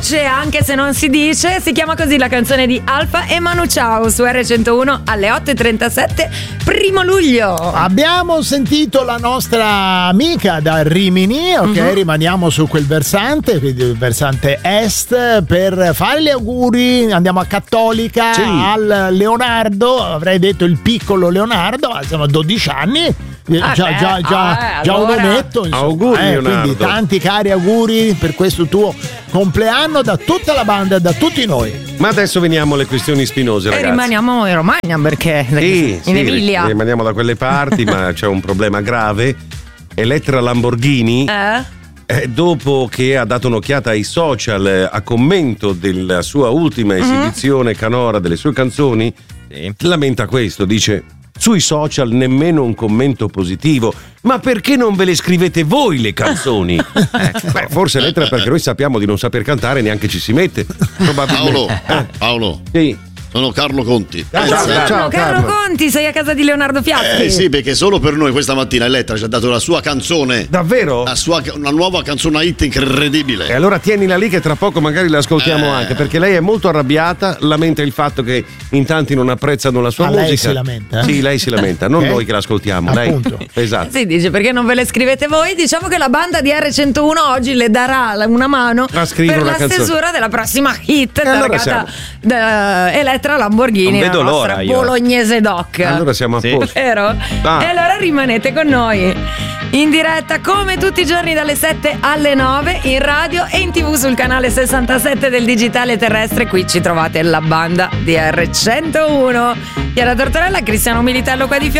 voce, anche se non si dice. Si chiama così la canzone di Alfa e Manu Chao su R101 alle 8:37, 1 luglio. Abbiamo sentito la nostra amica da Rimini, ok? Rimaniamo su quel versante, quindi il versante est, per fare gli auguri. Andiamo a Cattolica, sì, al Leonardo, avrei detto il piccolo Leonardo, sono 12 anni. Già un allora. ometto, insomma, Auguri, Leonardo. quindi tanti cari auguri per questo tuo compleanno da tutta la banda e da tutti noi. Ma adesso veniamo alle questioni spinose, E ragazzi. rimaniamo in Romagna perché in Emilia. Rimaniamo da quelle parti, ma c'è un problema grave. Elettra Lamborghini, dopo che ha dato un'occhiata ai social a commento della sua ultima esibizione canora delle sue canzoni, lamenta questo, dice: sui social nemmeno un commento positivo, ma perché non ve le scrivete voi le canzoni? Beh, forse Elettra, perché noi sappiamo di non saper cantare, neanche ci si mette. Probabilmente. Paolo. Sì. Sono Carlo Conti. Ciao, Carlo Conti, sei a casa di Leonardo Fiaschi. Sì, perché solo per noi questa mattina Elettra ci ha dato la sua canzone. Davvero? Una nuova canzone hit incredibile. E allora tienila lì che tra poco magari l'ascoltiamo anche, perché lei è molto arrabbiata, lamenta il fatto che in tanti non apprezzano la sua musica. Lei si lamenta? Sì, lei si lamenta, non noi che l'ascoltiamo. Appunto. Lei. Esatto. Si dice perché non ve le scrivete voi. Diciamo che la banda di R101 oggi le darà una mano a scrivere per una la canzone. stesura della prossima hit allora targata da Elettra Lamborghini, Non vedo la nostra l'ora io. bolognese doc. Allora siamo a posto. Vero? Ah. E allora rimanete con noi in diretta come tutti i giorni dalle 7 alle 9 in radio e in TV sul canale 67 del digitale terrestre. Qui ci trovate la banda di R101. Chiara Tortorella, Cristiano Militello qua di fianco.